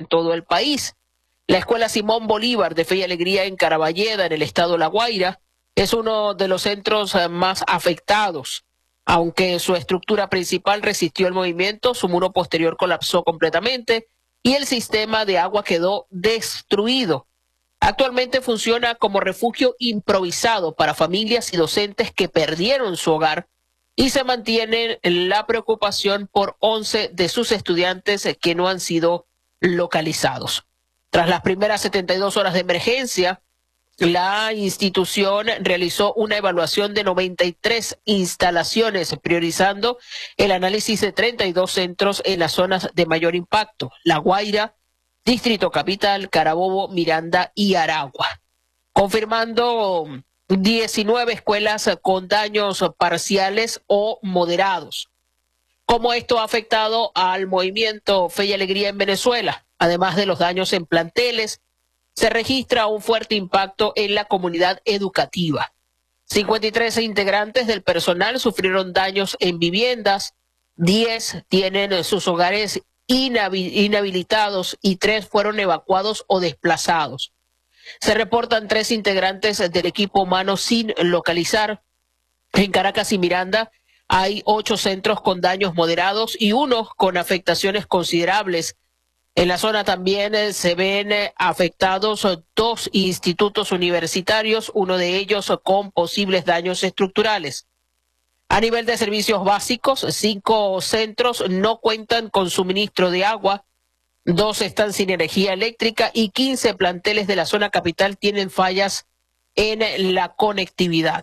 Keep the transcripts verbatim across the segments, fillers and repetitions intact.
en todo el país. La Escuela Simón Bolívar de Fe y Alegría en Caraballeda, en el estado La Guaira, es uno de los centros más afectados. Aunque su estructura principal resistió el movimiento, su muro posterior colapsó completamente y el sistema de agua quedó destruido. Actualmente funciona como refugio improvisado para familias y docentes que perdieron su hogar y se mantiene la preocupación por once de sus estudiantes que no han sido localizados. Tras las primeras setenta y dos horas de emergencia, la institución realizó una evaluación de noventa y tres instalaciones, priorizando el análisis de treinta y dos centros en las zonas de mayor impacto: La Guaira, Distrito Capital, Carabobo, Miranda y Aragua, confirmando diecinueve escuelas con daños parciales o moderados. ¿Cómo esto ha afectado al movimiento Fe y Alegría en Venezuela? Además de los daños en planteles, se registra un fuerte impacto en la comunidad educativa. cincuenta y tres integrantes del personal sufrieron daños en viviendas, diez tienen sus hogares inhabilitados y tres fueron evacuados o desplazados. Se reportan tres integrantes del equipo humano sin localizar. En Caracas y Miranda hay ocho centros con daños moderados y uno con afectaciones considerables. En la zona también eh, se ven eh, afectados eh, dos institutos universitarios, uno de ellos eh, con posibles daños estructurales. A nivel de servicios básicos, cinco centros no cuentan con suministro de agua, dos están sin energía eléctrica y quince planteles de la zona capital tienen fallas en la conectividad.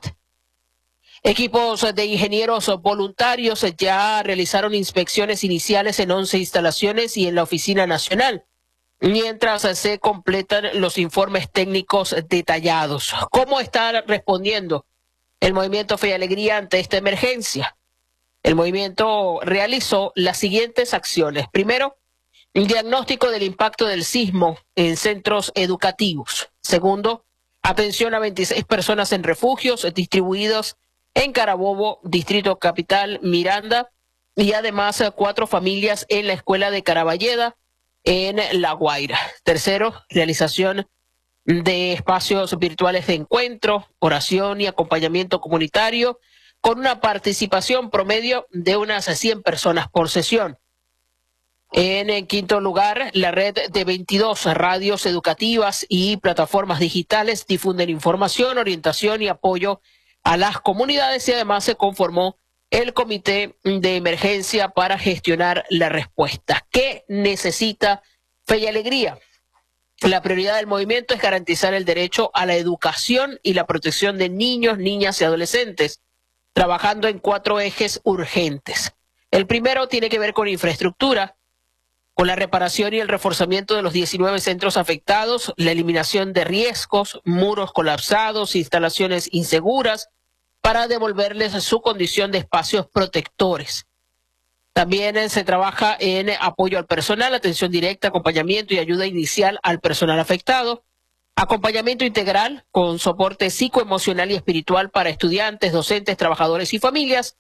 Equipos de ingenieros voluntarios ya realizaron inspecciones iniciales en once instalaciones y en la Oficina Nacional, mientras se completan los informes técnicos detallados. ¿Cómo está respondiendo el Movimiento Fe y Alegría ante esta emergencia? El movimiento realizó las siguientes acciones. Primero, el diagnóstico del impacto del sismo en centros educativos. Segundo, atención a veintiséis personas en refugios distribuidos en Carabobo, Distrito Capital, Miranda, y además cuatro familias en la escuela de Caraballeda, en La Guaira. Tercero, realización de espacios virtuales de encuentro, oración y acompañamiento comunitario, con una participación promedio de unas cien personas por sesión. En, en quinto lugar, la red de veintidós radios educativas y plataformas digitales difunden información, orientación y apoyo a las comunidades y además se conformó el comité de emergencia para gestionar la respuesta. ¿Qué necesita Fe y Alegría? La prioridad del movimiento es garantizar el derecho a la educación y la protección de niños, niñas y adolescentes, trabajando en cuatro ejes urgentes. El primero tiene que ver con infraestructura, con la reparación y el reforzamiento de los diecinueve centros afectados, la eliminación de riesgos, muros colapsados, instalaciones inseguras, para devolverles su condición de espacios protectores. También eh, se trabaja en apoyo al personal, atención directa, acompañamiento y ayuda inicial al personal afectado, acompañamiento integral con soporte psicoemocional y espiritual para estudiantes, docentes, trabajadores y familias,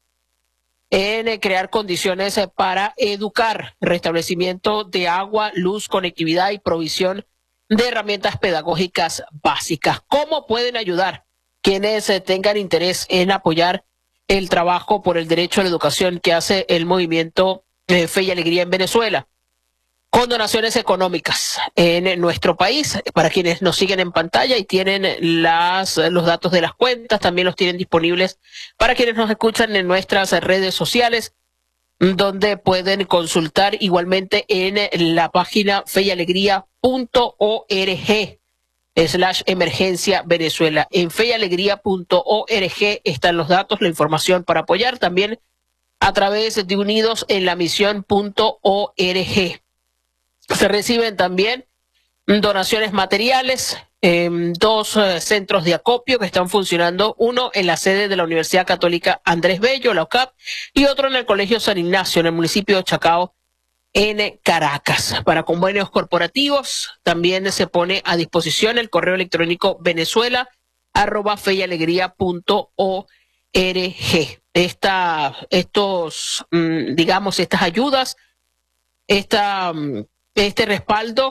en eh, crear condiciones eh, para educar, restablecimiento de agua, luz, conectividad y provisión de herramientas pedagógicas básicas. ¿Cómo pueden ayudar quienes eh, tengan interés en apoyar el trabajo por el derecho a la educación que hace el movimiento eh, Fe y Alegría en Venezuela? Con donaciones económicas en nuestro país, para quienes nos siguen en pantalla y tienen las, los datos de las cuentas, también los tienen disponibles para quienes nos escuchan en nuestras redes sociales, donde pueden consultar igualmente en la página fe y alegría punto org slash emergencia Venezuela. En fe y alegría punto org están los datos, la información para apoyar, también a través de unidos en la misión punto org. Se reciben también donaciones materiales, eh, dos eh, centros de acopio que están funcionando, uno en la sede de la Universidad Católica Andrés Bello, la U C A P, y otro en el Colegio San Ignacio, en el municipio de Chacao, en Caracas. Para convenios corporativos, también se pone a disposición el correo electrónico venezuela arroba fe y alegría punto org. Esta, estos, digamos, estas ayudas, esta, este respaldo